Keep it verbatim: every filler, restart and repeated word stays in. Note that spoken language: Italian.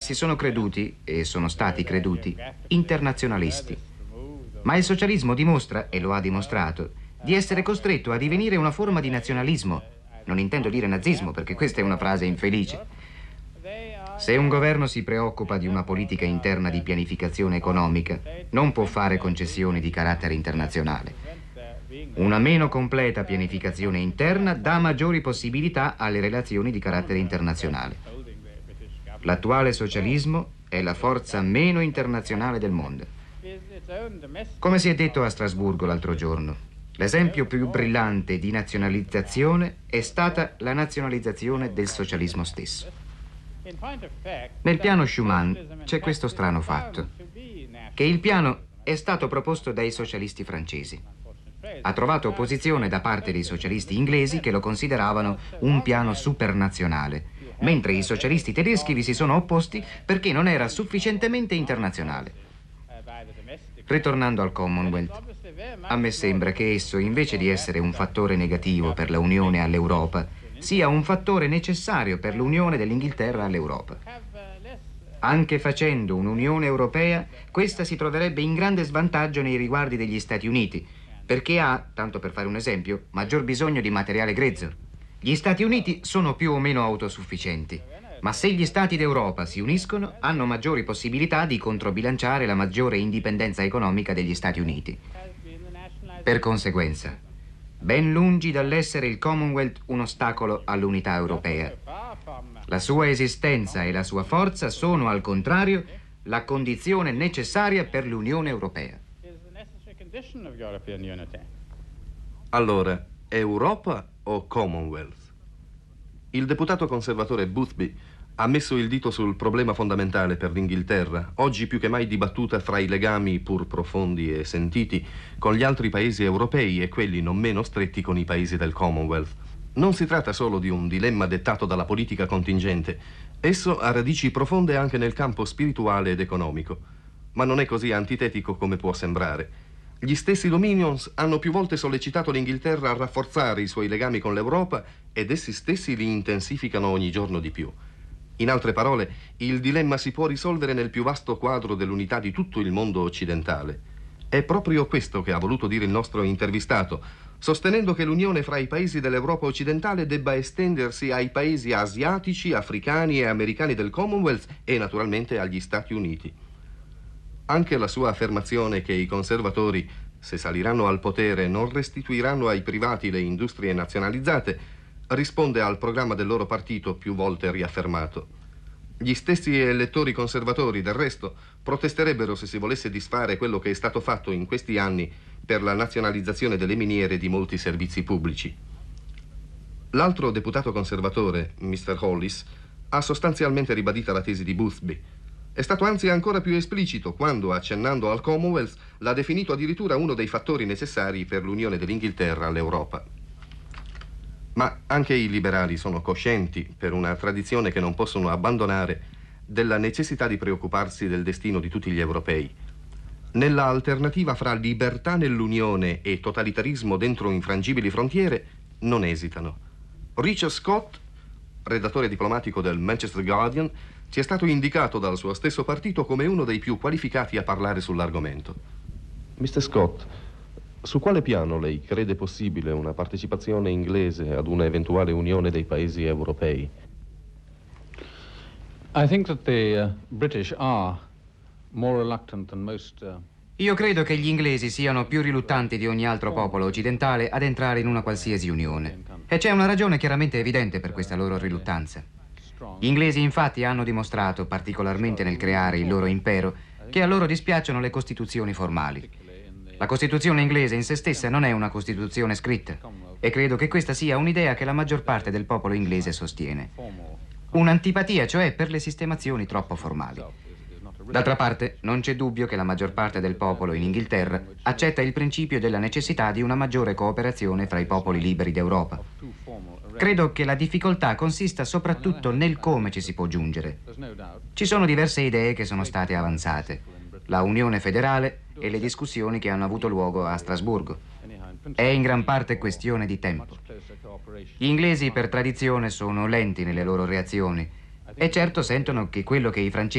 si sono creduti, e sono stati creduti, internazionalisti. Ma il socialismo dimostra, e lo ha dimostrato, di essere costretto a divenire una forma di nazionalismo. Non intendo dire nazismo, perché questa è una frase infelice. Se un governo si preoccupa di una politica interna di pianificazione economica, non può fare concessioni di carattere internazionale. Una meno completa pianificazione interna dà maggiori possibilità alle relazioni di carattere internazionale. L'attuale socialismo è la forza meno internazionale del mondo. Come si è detto a Strasburgo l'altro giorno, l'esempio più brillante di nazionalizzazione è stata la nazionalizzazione del socialismo stesso. Nel piano Schuman c'è questo strano fatto, che il piano è stato proposto dai socialisti francesi. Ha trovato opposizione da parte dei socialisti inglesi che lo consideravano un piano supernazionale, mentre i socialisti tedeschi vi si sono opposti perché non era sufficientemente internazionale. Ritornando al Commonwealth, a me sembra che esso, invece di essere un fattore negativo per la unione all'Europa, sia un fattore necessario per l'unione dell'Inghilterra all'Europa. Anche facendo un'Unione Europea, questa si troverebbe in grande svantaggio nei riguardi degli Stati Uniti, perché ha, tanto per fare un esempio, maggior bisogno di materiale grezzo. Gli Stati Uniti sono più o meno autosufficienti, ma se gli Stati d'Europa si uniscono, hanno maggiori possibilità di controbilanciare la maggiore indipendenza economica degli Stati Uniti. Per conseguenza, ben lungi dall'essere il Commonwealth un ostacolo all'unità europea. La sua esistenza e la sua forza sono, al contrario, la condizione necessaria per l'Unione Europea. Allora, Europa o Commonwealth? Il deputato conservatore Boothby ha messo il dito sul problema fondamentale per l'Inghilterra, oggi più che mai dibattuta fra i legami, pur profondi e sentiti, con gli altri paesi europei e quelli non meno stretti con i paesi del Commonwealth. Non si tratta solo di un dilemma dettato dalla politica contingente, esso ha radici profonde anche nel campo spirituale ed economico, ma non è così antitetico come può sembrare. Gli stessi Dominions hanno più volte sollecitato l'Inghilterra a rafforzare i suoi legami con l'Europa ed essi stessi li intensificano ogni giorno di più. In altre parole, il dilemma si può risolvere nel più vasto quadro dell'unità di tutto il mondo occidentale. È proprio questo che ha voluto dire il nostro intervistato, sostenendo che l'unione fra i paesi dell'Europa occidentale debba estendersi ai paesi asiatici, africani e americani del Commonwealth e naturalmente agli Stati Uniti. Anche la sua affermazione che i conservatori, se saliranno al potere, non restituiranno ai privati le industrie nazionalizzate, risponde al programma del loro partito più volte riaffermato. Gli stessi elettori conservatori, del resto, protesterebbero se si volesse disfare quello che è stato fatto in questi anni per la nazionalizzazione delle miniere di molti servizi pubblici. L'altro deputato conservatore, mister Hollis, ha sostanzialmente ribadito la tesi di Boothby. È stato anzi ancora più esplicito quando, accennando al Commonwealth, l'ha definito addirittura uno dei fattori necessari per l'unione dell'Inghilterra all'Europa. Ma anche i liberali sono coscienti, per una tradizione che non possono abbandonare, della necessità di preoccuparsi del destino di tutti gli europei. Nella alternativa fra libertà nell'Unione e totalitarismo dentro infrangibili frontiere, non esitano. Richard Scott, redattore diplomatico del Manchester Guardian, ci è stato indicato dal suo stesso partito come uno dei più qualificati a parlare sull'argomento. mister Scott, su quale piano lei crede possibile una partecipazione inglese ad una eventuale unione dei paesi europei? I think that the uh, British are more reluctant than most uh... Io credo che gli inglesi siano più riluttanti di ogni altro popolo occidentale ad entrare in una qualsiasi unione. E c'è una ragione chiaramente evidente per questa loro riluttanza. Gli inglesi infatti hanno dimostrato, particolarmente nel creare il loro impero, che a loro dispiacciono le costituzioni formali. La Costituzione inglese in se stessa non è una Costituzione scritta e credo che questa sia un'idea che la maggior parte del popolo inglese sostiene. Un'antipatia, cioè, per le sistemazioni troppo formali. D'altra parte, non c'è dubbio che la maggior parte del popolo in Inghilterra accetta il principio della necessità di una maggiore cooperazione fra i popoli liberi d'Europa. Credo che la difficoltà consista soprattutto nel come ci si può giungere. Ci sono diverse idee che sono state avanzate. La Unione federale e le discussioni che hanno avuto luogo a Strasburgo. È in gran parte questione di tempo. Gli inglesi per tradizione sono lenti nelle loro reazioni e certo sentono che quello che i francesi